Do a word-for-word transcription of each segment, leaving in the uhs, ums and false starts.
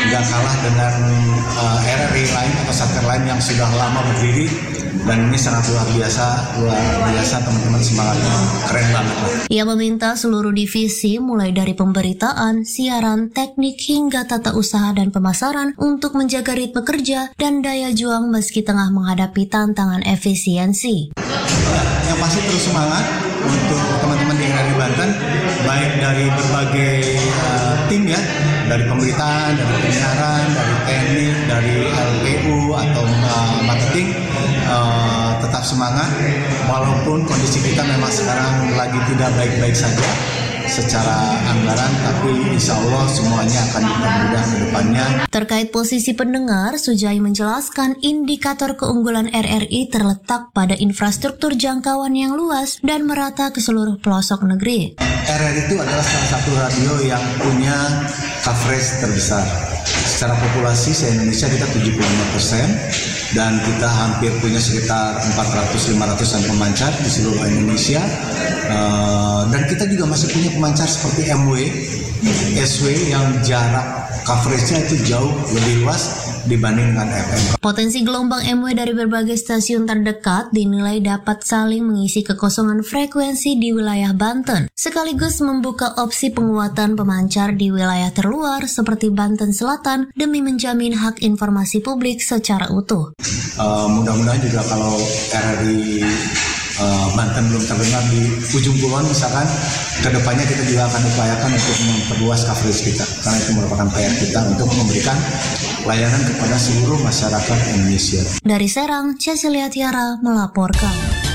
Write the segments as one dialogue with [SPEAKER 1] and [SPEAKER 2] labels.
[SPEAKER 1] nggak kalah dengan uh, R R I lain atau satker lain yang sudah lama berdiri, dan ini sangat luar biasa, luar biasa teman-teman, semangatnya keren banget.
[SPEAKER 2] Ia meminta seluruh divisi mulai dari pemberitaan, siaran, teknik hingga tata usaha dan pemasaran untuk menjaga ritme kerja dan daya juang meski tengah menghadapi tantangan efisiensi.
[SPEAKER 1] Yang pasti terus semangat untuk teman-teman di R R I Banten, baik dari berbagai uh, tim ya, dari pemberitaan, dari penyiaran, dari teknik, dari L P U atau uh, marketing, uh, tetap semangat walaupun kondisi kita memang sekarang lagi tidak baik-baik saja secara anggaran, tapi insya Allah semuanya akan dipermudah ke depannya.
[SPEAKER 2] Terkait posisi pendengar, Sujai menjelaskan indikator keunggulan R R I terletak pada infrastruktur jangkauan yang luas dan merata ke seluruh pelosok negeri.
[SPEAKER 1] R R I itu adalah salah satu radio yang punya coverage terbesar. Secara populasi se-Indonesia kita tujuh puluh lima persen dan kita hampir punya sekitar empat ratus sampai lima ratusan pemancar di seluruh Indonesia. Uh, dan kita juga masih punya pemancar seperti M W, S W yang jarak coverage-nya itu jauh lebih luas dibanding dengan F M.
[SPEAKER 2] Potensi gelombang M W dari berbagai stasiun terdekat dinilai dapat saling mengisi kekosongan frekuensi di wilayah Banten, sekaligus membuka opsi penguatan pemancar di wilayah terluar seperti Banten Selatan demi menjamin hak informasi publik secara utuh.
[SPEAKER 1] Uh, mudah-mudahan juga kalau R R I Uh, Banten belum terdengar di ujung kulon misalkan, kedepannya kita juga akan upayakan untuk memperluas coverage kita, karena itu merupakan P R kita untuk memberikan layanan kepada seluruh masyarakat Indonesia.
[SPEAKER 2] Dari Serang, Cecilia Tiara melaporkan.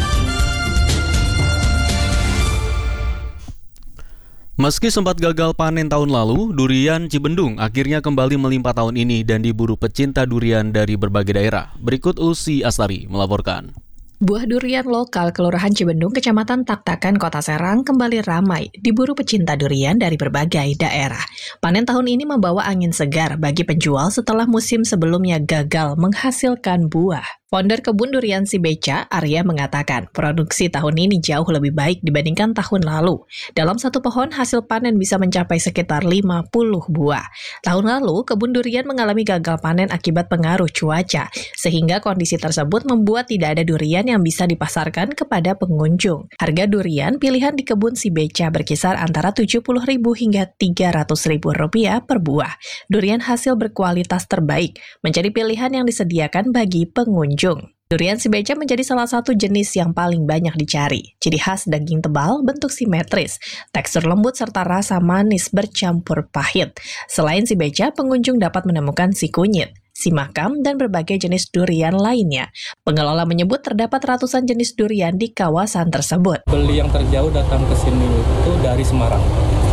[SPEAKER 3] Meski sempat gagal panen tahun lalu, durian Cibendung akhirnya kembali melimpah tahun ini dan diburu pecinta durian dari berbagai daerah. Berikut Ulsi Astari melaporkan.
[SPEAKER 4] Buah durian lokal Kelurahan Cibendung, Kecamatan Taktakan, Kota Serang kembali ramai diburu pecinta durian dari berbagai daerah. Panen tahun ini membawa angin segar bagi penjual setelah musim sebelumnya gagal menghasilkan buah. Founder kebun durian Si Beca, Arya, mengatakan produksi tahun ini jauh lebih baik dibandingkan tahun lalu. Dalam satu pohon, hasil panen bisa mencapai sekitar lima puluh buah. Tahun lalu, kebun durian mengalami gagal panen akibat pengaruh cuaca, sehingga kondisi tersebut membuat tidak ada durian yang bisa dipasarkan kepada pengunjung. Harga durian pilihan di kebun Si Beca berkisar antara tujuh puluh ribu hingga tiga ratus ribu rupiah per buah. Durian hasil berkualitas terbaik menjadi pilihan yang disediakan bagi pengunjung. Durian Si Beca menjadi salah satu jenis yang paling banyak dicari. Ciri khas daging tebal, bentuk simetris, tekstur lembut serta rasa manis bercampur pahit. Selain Si Beca, pengunjung dapat menemukan si kunyit, si makam, dan berbagai jenis durian lainnya. Pengelola menyebut terdapat ratusan jenis durian di kawasan tersebut.
[SPEAKER 5] Beli yang terjauh datang ke sini itu dari Semarang,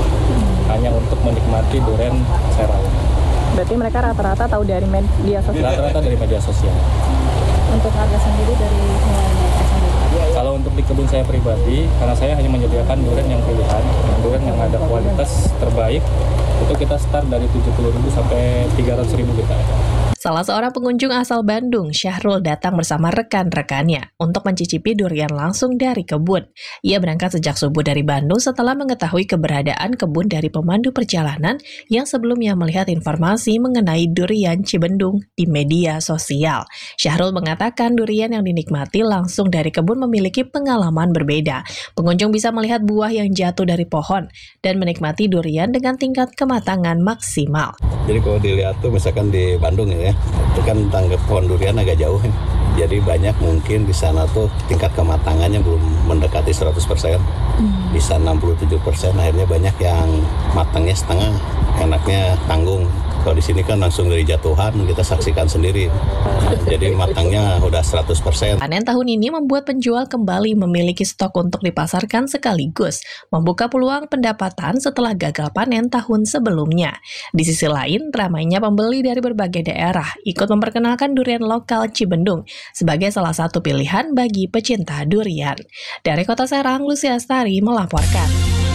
[SPEAKER 5] hanya untuk menikmati durian Serang.
[SPEAKER 6] Berarti mereka rata-rata tahu dari media sosial?
[SPEAKER 5] Rata-rata dari media sosial.
[SPEAKER 6] Untuk harga sendiri dari mereka sendiri?
[SPEAKER 5] Kalau untuk di kebun saya pribadi, karena saya hanya menyediakan durian yang pilihan, durian yang ada kualitas terbaik, itu kita start dari tujuh puluh ribu sampai tiga ratus ribu kita ada.
[SPEAKER 4] Salah seorang pengunjung asal Bandung, Syahrul, datang bersama rekan-rekannya untuk mencicipi durian langsung dari kebun. Ia berangkat sejak subuh dari Bandung setelah mengetahui keberadaan kebun dari pemandu perjalanan yang sebelumnya melihat informasi mengenai durian Cibendung di media sosial. Syahrul mengatakan durian yang dinikmati langsung dari kebun memiliki pengalaman berbeda. Pengunjung bisa melihat buah yang jatuh dari pohon dan menikmati durian dengan tingkat kematangan maksimal.
[SPEAKER 7] Jadi kalau dilihat tuh misalkan di Bandung ya, itu kan tangga pohon durian agak jauh ya. Jadi banyak mungkin di sana tuh tingkat kematangannya belum mendekati seratus persen. Hmm. Bisa enam puluh tujuh persen, akhirnya banyak yang matangnya setengah, enaknya tanggung. Kalau di sini kan langsung dari jatuhan, kita saksikan sendiri. Nah, jadi matangnya udah seratus persen.
[SPEAKER 4] Panen tahun ini membuat penjual kembali memiliki stok untuk dipasarkan sekaligus, membuka peluang pendapatan setelah gagal panen tahun sebelumnya. Di sisi lain, ramainya pembeli dari berbagai daerah ikut memperkenalkan durian lokal Cibendung sebagai salah satu pilihan bagi pecinta durian. Dari Kota Serang, Lucy Astari melaporkan.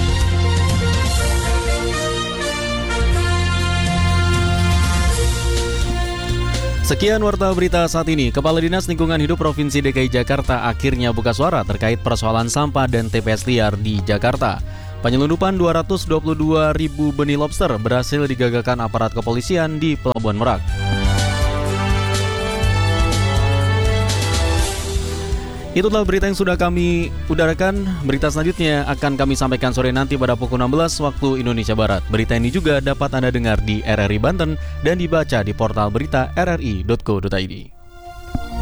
[SPEAKER 3] Sekian warta berita saat ini. Kepala Dinas Lingkungan Hidup Provinsi D K I Jakarta akhirnya buka suara terkait persoalan sampah dan T P S liar di Jakarta. Penyelundupan dua ratus dua puluh dua ribu benih lobster berhasil digagalkan aparat kepolisian di Pelabuhan Merak. Itulah berita yang sudah kami udarakan. Berita selanjutnya akan kami sampaikan sore nanti pada pukul enam belas waktu Indonesia Barat. Berita ini juga dapat Anda dengar di R R I Banten dan dibaca di portal berita r r i titik co titik i d.